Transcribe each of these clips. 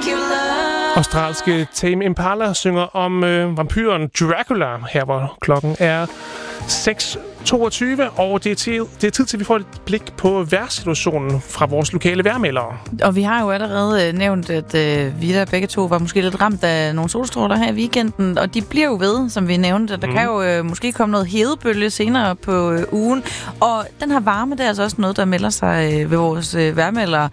Australske Tame Impala synger om vampyren Dracula, her hvor klokken er 6:22, og det er tid til, at vi får et blik på vejrsituationen fra vores lokale vejrmeldere. Og vi har jo allerede nævnt, at vi der begge to var måske lidt ramt af nogle solstråler her i weekenden, og de bliver jo ved, som vi nævnte. Der kan jo måske komme noget hedebølge senere på ugen, og den her varme, det er altså også noget, der melder sig ved vores vejrmeldere.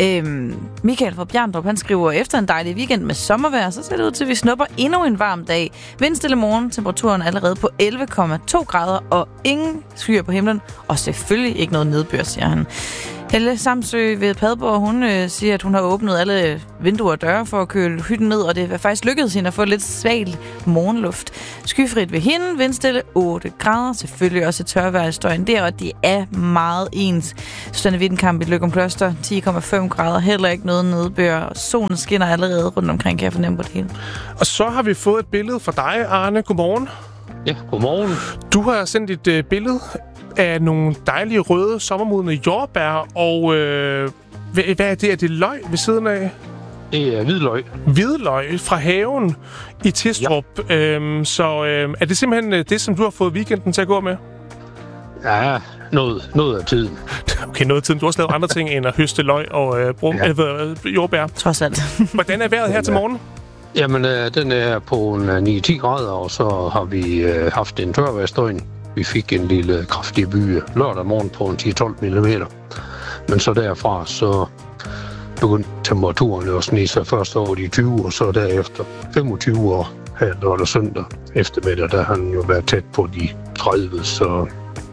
Michael fra Bjerndrup, han skriver, efter en dejlig weekend med sommervejr, så ser det ud til, at vi snupper endnu en varm dag. Vindstille morgen, temperaturen allerede på 11,2 grader og ingen skyer på himlen, og selvfølgelig ikke noget nedbør, siger han. Helle Samsø ved Padborg, hun siger, at hun har åbnet alle vinduer og døre for at køle hytten ned, og det er faktisk lykkedes hende at få lidt svag morgenluft. Skyfrit ved hende, vindstille 8 grader, selvfølgelig også et tørvejr i støjen der, og det er meget ens. Susanne Wittenkamp i Løgumkloster, 10,5 grader, heller ikke noget nedbør, og solen skinner allerede rundt omkring, kan jeg fornemme på det hele. Og så har vi fået et billede fra dig, Arne. Godmorgen. Ja, godmorgen. Du har sendt et billede af nogle dejlige røde sommermodne jordbær, og hvad er det? Er det løg ved siden af? Det er hvidløg. Hvidløg fra haven i Tistrup. Ja. Er det simpelthen det, som du har fået weekenden til at gå med? Ja, noget af tiden. Okay, noget af tiden. Du har også lavet andre ting end at høste løg og jordbær. Trods alt. Hvordan er vejret her til morgen? Jamen, den er på 9-10 grader, og så har vi haft en tørvejrsdøgn. Vi fik en lille kraftig byge lørdag morgen på 10-12 mm. Men så derfra, så begyndte temperaturen at snige sig først over de 20, og så derefter 25 år her lørdag søndag eftermiddag, der har han jo været tæt på de 30, så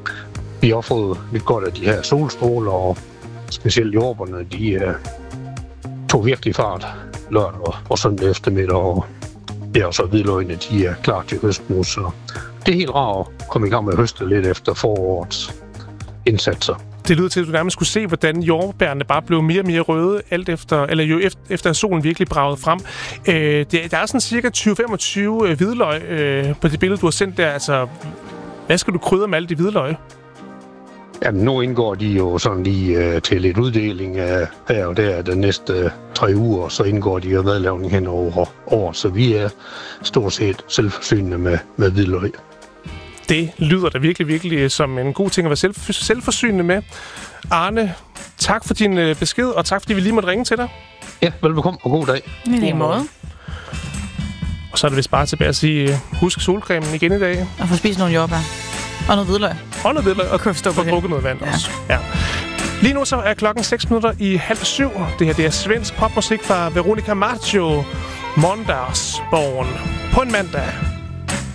vi har fået lidt godt af de her solstråler, og specielt jordbærne, de tog virkelig fart lørdag og søndag eftermiddag, og så hvidløgene, de er klar til høst nu, så det er helt rart at komme i gang med at høste lidt efter forårets indsatser. Det lyder til, at du nærmest skulle se, hvordan jordbærne bare blev mere og mere røde, efter at solen virkelig bragede frem. Der er sådan cirka 20-25 hvidløg på det billede, du har sendt der. Altså, hvad skal du krydre med alle de hvidløg? Jamen, nu indgår de jo sådan lige til lidt uddeling af her og der den næste 3 uger, så indgår de jo madlavning hen over år, så vi er stort set selvforsynende med hvidløg. Det lyder da virkelig, virkelig som en god ting at være selvforsynende med. Arne, tak for din besked, og tak fordi vi lige måtte ringe til dig. Ja, velbekomme og god dag. I lige måde. Og så er det vist bare tilbage at sige, husk solcremen igen i dag. Og få spist nogle jordbær. Og noget hvidløg. Og få drukket noget vand også. Ja. Lige nu så er klokken 6:06. Det her det er svensk popmusik fra Veronica Maggio, Måndagsborgen på en mandag.